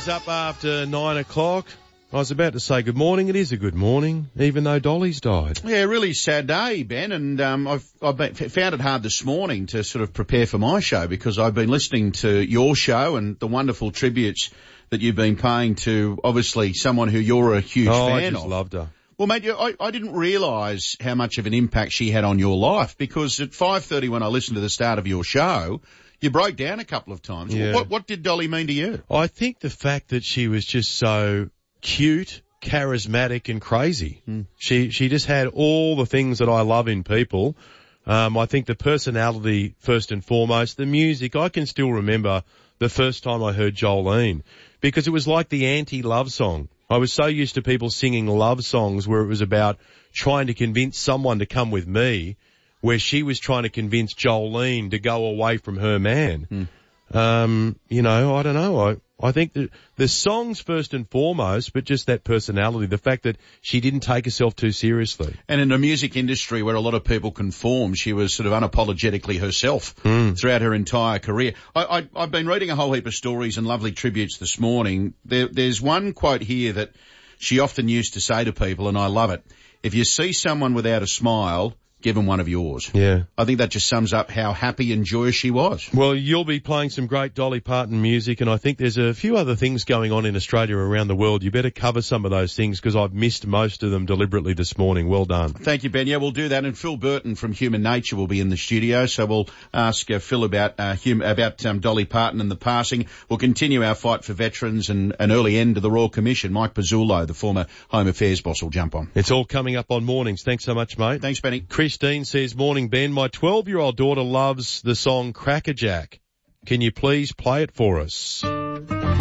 is up after 9 o'clock. I was about to say good morning. It is a good morning, even though Dolly's died. Yeah, really sad day, Ben, and I've found it hard this morning to sort of prepare for my show because I've been listening to your show and the wonderful tributes that you've been paying to, obviously, someone who you're a huge fan of. I just loved her. Well, mate, I didn't realise how much of an impact she had on your life because at 5:30 when I listened to the start of your show, you broke down a couple of times. Yeah. What did Dolly mean to you? I think the fact that she was just so cute, charismatic and crazy. She just had all the things that I love in people. I think the personality first and foremost, the music. I can still remember the first time I heard Jolene because it was like the anti-love song. I was so used to people singing love songs where it was about trying to convince someone to come with me, where she was trying to convince Jolene to go away from her man. I don't know. I think that the songs first and foremost, but just that personality, the fact that she didn't take herself too seriously. And in a music industry where a lot of people conform, she was sort of unapologetically herself throughout her entire career. I've been reading a whole heap of stories and lovely tributes this morning. There's one quote here that she often used to say to people, and I love it. If you see someone without a smile, give them one of yours. Yeah. I think that just sums up how happy and joyous she was. Well, you'll be playing some great Dolly Parton music, and I think there's a few other things going on in Australia around the world. You better cover some of those things because I've missed most of them deliberately this morning. Well done. Thank you, Ben. Yeah, we'll do that. And Phil Burton from Human Nature will be in the studio, so we'll ask Phil about Dolly Parton and the passing. We'll continue our fight for veterans and an early end to the Royal Commission. Mike Pizzullo, the former Home Affairs boss, will jump on. It's all coming up on mornings. Thanks so much, mate. Thanks, Benny. Christine says, morning, Ben. My 12-year-old daughter loves the song Crackerjack. Can you please play it for us?